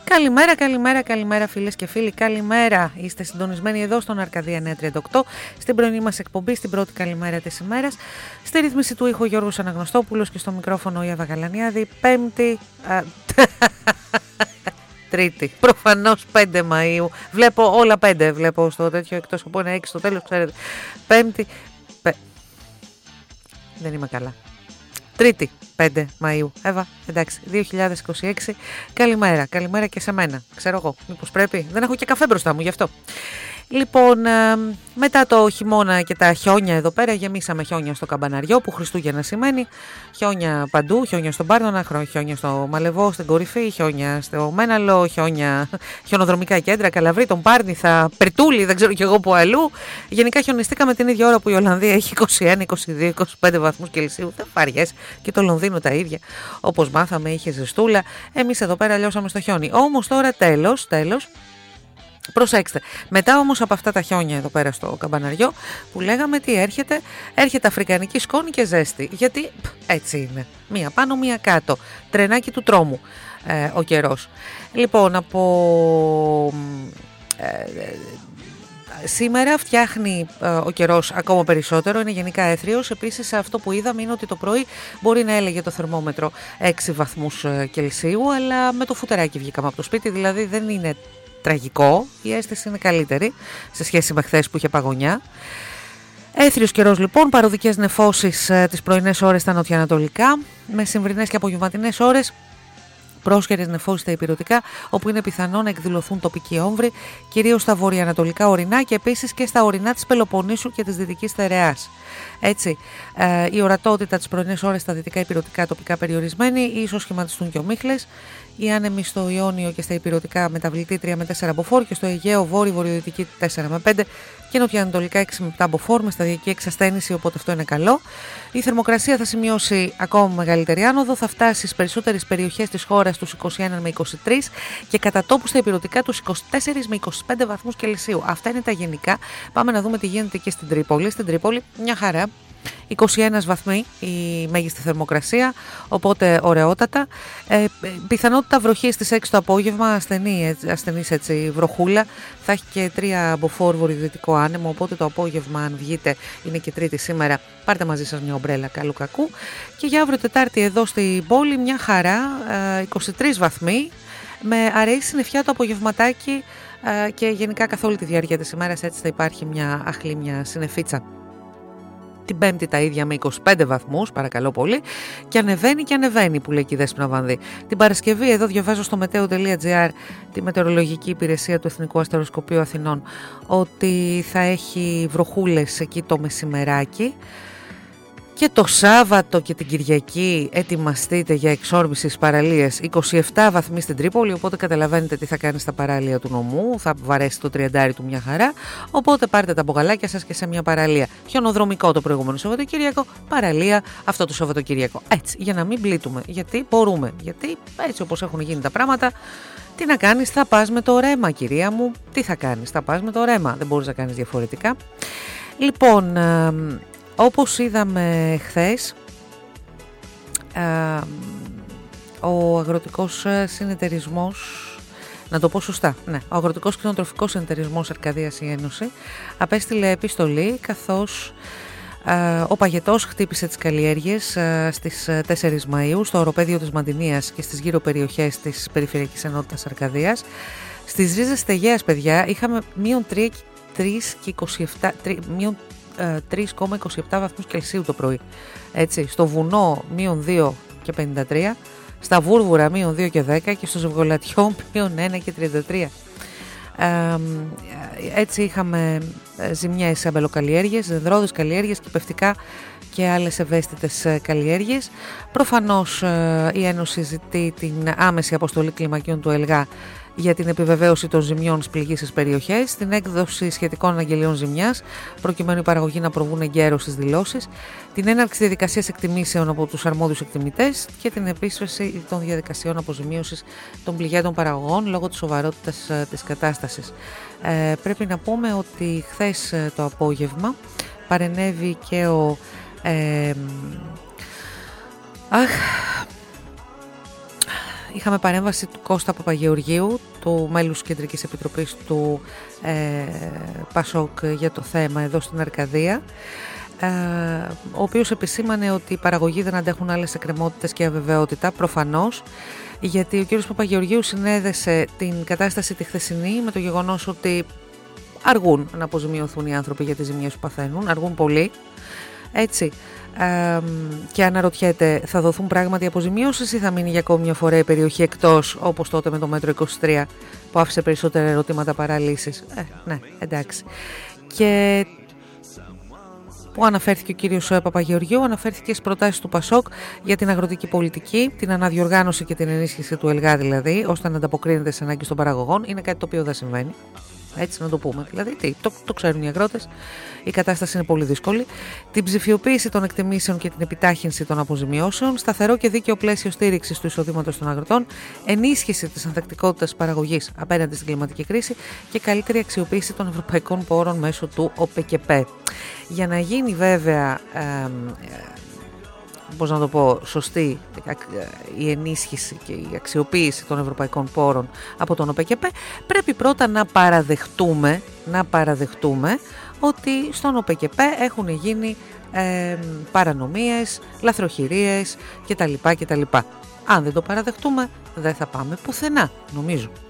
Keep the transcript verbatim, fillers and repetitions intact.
Καλημέρα, καλημέρα, καλημέρα φίλες και φίλοι, καλημέρα. Είστε συντονισμένοι εδώ στον Αρκαδία εννιακόσια τριάντα οκτώ, στην πρωινή μας εκπομπή, στην πρώτη καλημέρα της ημέρας. Στη ρύθμιση του ήχου Γιώργος Αναγνωστόπουλος και στο μικρόφωνο η Εύα Γαλανιάδη. Πέμπτη... Α, Τρίτη, προφανώς πέντε Μαΐου. Βλέπω όλα πέντε, βλέπω στο τέτοιο, εκτός από ένα έξι στο τέλος, ξέρετε. Πέμπτη... Πε... Δεν είμαι καλά. Τρίτη, πέντε Μαΐου. Εύα, εντάξει, δύο χιλιάδες είκοσι έξι. Καλημέρα, καλημέρα και σε μένα. Ξέρω εγώ, μήπως πρέπει. Δεν έχω και καφέ μπροστά μου, γι' αυτό. Λοιπόν, μετά το χειμώνα και τα χιόνια εδώ πέρα, γεμίσαμε χιόνια στο Καμπαναριό, που Χριστούγεννα σημαίνει. Χιόνια παντού, χιόνια στον Πάρνονα, χιόνια στο Μαλεβό, στην κορυφή, χιόνια στο Μέναλο, χιόνια, χιονοδρομικά κέντρα, Καλαβρί, τον Πάρνηθα, Περτούλη, δεν ξέρω κι εγώ που αλλού. Γενικά χιονιστήκαμε την ίδια ώρα που η Ολλανδία έχει είκοσι ένα, είκοσι δύο, είκοσι πέντε βαθμούς Κελσίου. Δεν βαριές. Και το Λονδίνο τα ίδια. Όπως μάθαμε, είχε ζεστούλα. Εμείς εδώ πέρα λιώσαμε στο χιόνι. Όμως τώρα τέλος, τέλος. Προσέξτε, μετά όμως από αυτά τα χιόνια εδώ πέρα στο Καμπαναριό που λέγαμε τι έρχεται, έρχεται αφρικανική σκόνη και ζέστη, γιατί έτσι είναι, μία πάνω μία κάτω, τρενάκι του τρόμου ε, ο καιρός. Λοιπόν, από ε, ε, σήμερα φτιάχνει ε, ο καιρός ακόμα περισσότερο, είναι γενικά έθριος. Επίσης αυτό που είδαμε είναι ότι το πρωί μπορεί να έλεγε το θερμόμετρο έξι βαθμούς ε, Κελσίου, αλλά με το φουτεράκι βγήκαμε από το σπίτι, δηλαδή δεν είναι τραγικό, η αίσθηση είναι καλύτερη σε σχέση με χθες που είχε παγωνιά. Έθριος καιρός λοιπόν, παροδικές νεφώσεις ε, τις πρωινές ώρες στα νοτιοανατολικά, με συμβρινές και απογευματινές ώρες, πρόσχερες νεφώσεις στα ηπειρωτικά, όπου είναι πιθανό να εκδηλωθούν τοπικοί όμβροι, κυρίως στα βορειοανατολικά ορεινά και επίσης και στα ορεινά της Πελοποννήσου και της Δυτικής Θεραιάς. Έτσι, ε, η ορατότητα τις πρωινές ώρες στα δυτικά ηπειρωτικά τοπικά περιορισμένη, ίσως σχηματιστούν και ομίχλες. Οι άνεμοι στο Ιόνιο και στα ηπειρωτικά μεταβλητή τρία με τέσσερα μποφόρ και στο Αιγαίο βόρειο-βορειοδυτική τέσσερα με πέντε και νοτιοανατολικά έξι με επτά μποφόρ με σταδιακή εξασθένηση, οπότε αυτό είναι καλό. Η θερμοκρασία θα σημειώσει ακόμα μεγαλύτερη άνοδο, θα φτάσει στις περισσότερες περιοχές της χώρας τους είκοσι ένα με είκοσι τρία και κατά τόπου στα ηπειρωτικά τους είκοσι τέσσερα με είκοσι πέντε βαθμούς Κελσίου. Αυτά είναι τα γενικά. Πάμε να δούμε τι γίνεται και στην Τρίπολη. Στην Τρίπολη μια χαρά. είκοσι ένα βαθμοί η μέγιστη θερμοκρασία, οπότε ωραιότατα. Ε, πιθανότητα βροχής στις έξι το απόγευμα, ασθενή, ασθενής έτσι βροχούλα. Θα έχει και τρία μποφόρ βορειοδυτικό άνεμο, οπότε το απόγευμα, αν βγείτε, είναι και Τρίτη σήμερα, πάρτε μαζί σας μια ομπρέλα καλού κακού. Και για αύριο Τετάρτη εδώ στην πόλη μια χαρά, είκοσι τρεις βαθμοί, με αραιή συννεφιά το απογευματάκι και γενικά καθ' όλη τη διάρκεια της ημέρας έτσι θα υπάρχει μια αχλή, μια συννεφίτσα. Την Πέμπτη τα ίδια με είκοσι πέντε βαθμούς, παρακαλώ πολύ, και ανεβαίνει και ανεβαίνει που λέει και η Δέσποινα Βανδύ. Την Παρασκευή εδώ διαβάζω στο μετέο τελεία τζι άρ, τη μετεωρολογική υπηρεσία του Εθνικού Αστεροσκοπείου Αθηνών, ότι θα έχει βροχούλες εκεί το μεσημεράκι. Και το Σάββατο και την Κυριακή ετοιμαστείτε για εξόρμηση στις παραλίες, είκοσι επτά βαθμοί στην Τρίπολη, οπότε καταλαβαίνετε τι θα κάνει στα παράλια του νομού, θα βαρέσει το τριαντάρι του μια χαρά, οπότε πάρτε τα μπογαλάκια σας και σε μια παραλία. Χιονοδρομικό το προηγούμενο Σαββατοκύριακο, παραλία αυτό το Σαββατοκύριακο. Έτσι, για να μην πλήττουμε, γιατί μπορούμε, γιατί έτσι όπως έχουν γίνει τα πράγματα, τι να κάνεις, θα πας με το ρέμα κυρία μου, τι θα κάνεις, θα πας με το ρέμα, δεν μπορείς να κάνεις διαφορετικά. Λοιπόν... Όπως είδαμε χθες, ο αγροτικός συνεταιρισμός, να το πω σωστά, ναι, ο αγροτικός κτηνοτροφικός συνεταιρισμός Αρκαδίας η Ένωση απέστειλε επιστολή καθώς ο παγετός χτύπησε τις καλλιέργειες στις τέσσερις Μαΐου στο οροπέδιο της Μαντινίας και στις γύρω περιοχές της Περιφερειακής Ενότητας Αρκαδίας. Στις ρίζες στεγέας, παιδιά, είχαμε μείον τρία και είκοσι επτά, μείον τρία κόμμα είκοσι επτά βαθμούς Κελσίου το πρωί. Έτσι, στο βουνό μείον δύο και πενήντα τρία, στα Βούρβουρα μείον δύο και δέκα και στο Ζευγολατιό μείον ένα και τριάντα τρία. Ε, έτσι είχαμε ζημιές σε αμπελοκαλλιέργειες, δεντρώδεις καλλιέργειες και πευτικά και άλλες ευαίσθητες καλλιέργειες. Προφανώς η Ένωση ζητεί την άμεση αποστολή κλιμακίων του ΕΛΓΑ για την επιβεβαίωση των ζημιών στις πληγήσεις περιοχές, την έκδοση σχετικών αναγγελιών ζημιάς, προκειμένου οι παραγωγοί να προβούν εγκαίρως στις δηλώσεις, την έναρξη διαδικασίας εκτιμήσεων από τους αρμόδιους εκτιμητές και την επίσβεση των διαδικασιών αποζημίωσης των πληγέντων παραγωγών λόγω της σοβαρότητας της κατάστασης. Ε, πρέπει να πούμε ότι χθες το απόγευμα παρενέβη και ο... Ε, αχ, είχαμε παρέμβαση του Κώστα Παπαγεωργίου, του μέλους Κεντρικής Επιτροπής του ε, Πασόκ για το θέμα εδώ στην Αρκαδία, ε, ο οποίος επισήμανε ότι οι παραγωγοί δεν αντέχουν άλλες εκκρεμότητες και αβεβαιότητα, προφανώς, γιατί ο κύριος Παπαγεωργίου συνέδεσε την κατάσταση τη χθεσινή με το γεγονός ότι αργούν να αποζημιωθούν οι άνθρωποι για τις ζημιές που παθαίνουν, αργούν πολύ, έτσι, ε, και αναρωτιέται, θα δοθούν πράγματι αποζημιώσεις ή θα μείνει για ακόμη μια φορά η περιοχή εκτός, όπως τότε με το μέτρο είκοσι τρία που άφησε περισσότερα ερωτήματα παρά λύσεις. Ε, ναι, εντάξει. Και που αναφέρθηκε ο κύριος Παπαγεωργίου, αναφέρθηκε στις προτάσεις του Πασόκ για την αγροτική πολιτική, την αναδιοργάνωση και την ενίσχυση του ΕΛΓΑ δηλαδή, ώστε να ανταποκρίνεται στις ανάγκες των παραγωγών. Είναι κάτι το οποίο δεν συμβαίνει. Έτσι να το πούμε. Δηλαδή, τι, το, το ξέρουν οι αγρότες. Η κατάσταση είναι πολύ δύσκολη. Την ψηφιοποίηση των εκτιμήσεων και την επιτάχυνση των αποζημιώσεων, σταθερό και δίκαιο πλαίσιο στήριξης του εισοδήματος των αγροτών, ενίσχυση της ανθεκτικότητας παραγωγής απέναντι στην κλιματική κρίση και καλύτερη αξιοποίηση των ευρωπαϊκών πόρων μέσω του ΟΠΕΚΕΠΕ. Για να γίνει βέβαια, ε, ε, πώς να το πω, σωστή η ενίσχυση και η αξιοποίηση των ευρωπαϊκών πόρων από τον ΟΠΕΚΕΠΕ, πρέπει πρώτα να παραδεχτούμε, να παραδεχτούμε ότι στον ΟΠΕΚΕΠΕ έχουν γίνει ε, παρανομίες, λαθροχειρίες κτλ. κτλ. Αν δεν το παραδεχτούμε, δεν θα πάμε πουθενά, νομίζω.